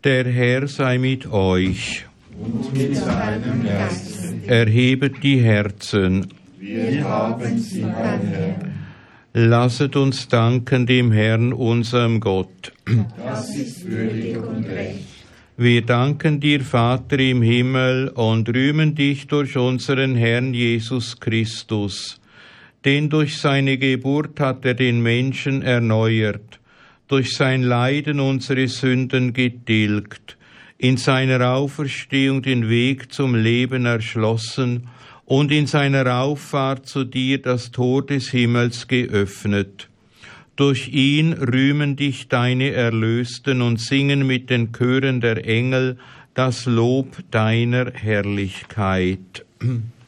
Der Herr sei mit euch. Und mit seinem Geiste. Erhebet die Herzen. Wir haben sie beim Herrn. Lasset uns danken dem Herrn, unserem Gott. Das ist würdig und recht. Wir danken dir, Vater im Himmel, und rühmen dich durch unseren Herrn Jesus Christus. Denn durch seine Geburt hat er den Menschen erneuert, durch sein Leiden unsere Sünden getilgt, in seiner Auferstehung den Weg zum Leben erschlossen und in seiner Auffahrt zu dir das Tor des Himmels geöffnet. Durch ihn rühmen dich deine Erlösten und singen mit den Chören der Engel das Lob deiner Herrlichkeit.